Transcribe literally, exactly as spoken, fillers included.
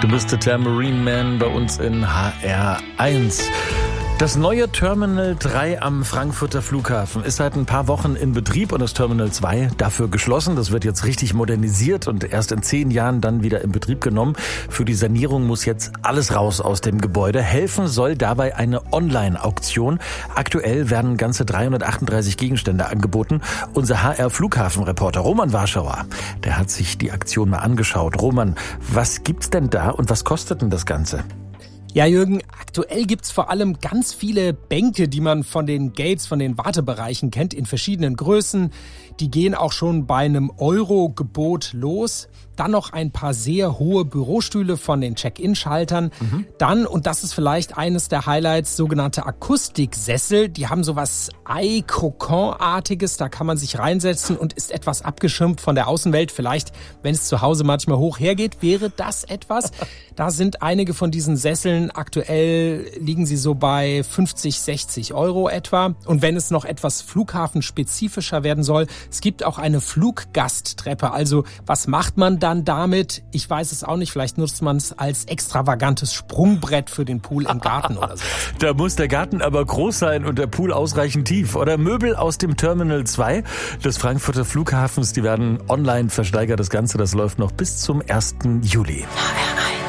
Du bist der Tambourine Man bei uns in H R eins. Das neue Terminal drei am Frankfurter Flughafen ist seit ein paar Wochen in Betrieb und das Terminal zwei dafür geschlossen. Das wird jetzt richtig modernisiert und erst in zehn Jahren dann wieder in Betrieb genommen. Für die Sanierung muss jetzt alles raus aus dem Gebäude. Helfen soll dabei eine Online-Auktion. Aktuell werden ganze dreihundertachtunddreißig Gegenstände angeboten. Unser H R-Flughafenreporter Roman Warschauer, der hat sich die Aktion mal angeschaut. Roman, was gibt's denn da und was kostet denn das Ganze? Ja, Jürgen, aktuell gibt's vor allem ganz viele Bänke, die man von den Gates, von den Wartebereichen kennt, in verschiedenen Größen. Die gehen auch schon bei einem Euro-Gebot los. Dann noch ein paar sehr hohe Bürostühle von den Check-in-Schaltern. Mhm. Dann, und das ist vielleicht eines der Highlights, sogenannte Akustiksessel. Die haben sowas Ei-Kokon-artiges, da kann man sich reinsetzen und ist etwas abgeschirmt von der Außenwelt. Vielleicht, wenn es zu Hause manchmal hoch hergeht, wäre das etwas. Da sind einige von diesen Sesseln, aktuell liegen sie so bei fünfzig, sechzig Euro etwa. Und wenn es noch etwas flughafenspezifischer werden soll, es gibt auch eine Fluggasttreppe. Also was macht man dann damit? Ich weiß es auch nicht. Vielleicht nutzt man es als extravagantes Sprungbrett für den Pool im Garten oder so. Da muss der Garten aber groß sein und der Pool ausreichend tief. Oder Möbel aus dem Terminal zwei des Frankfurter Flughafens. Die werden online versteigert. Das Ganze, das läuft noch bis zum ersten Juli. H R eins